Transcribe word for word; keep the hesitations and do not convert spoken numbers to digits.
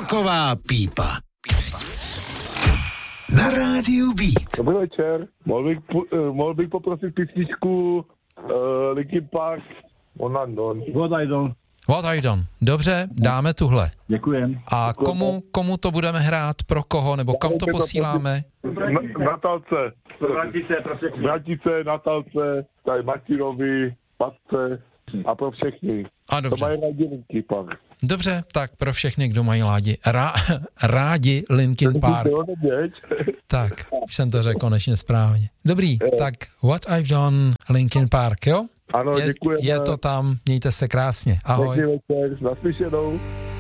Rocková pípa. Na rádiu Beat. Dobrý večer. Mohl bych, uh, mohl bych poprosit písničku uh, Linkin Park On and On. What I done. What I done. Dobře, dáme tuhle. Děkujem. A komu, komu to budeme hrát, pro koho, nebo kam to posíláme? Na, Natálce. Vratice, prosím. Vratice, Natálce, tady Martinovi, Patce a pro všechny. A dobře. To mají rádi Linkin Park. Dobře, tak pro všechny, kdo mají rádi, rá, rádi Linkin Park. Tak, už jsem to řekl konečně správně. Dobrý, tak What I've Done, Linkin Park, jo? Ano, je, děkujeme. Je to tam, mějte se krásně. Ahoj. Děkujeme, naslyšenou.